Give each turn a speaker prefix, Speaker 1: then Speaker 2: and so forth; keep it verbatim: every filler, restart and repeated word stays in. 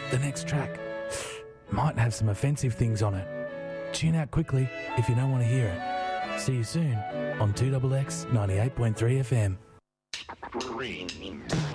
Speaker 1: the next track might have some offensive things on it. Tune out quickly if you don't want to hear it. See you soon on two X X ninety-eight point three F M.
Speaker 2: Green.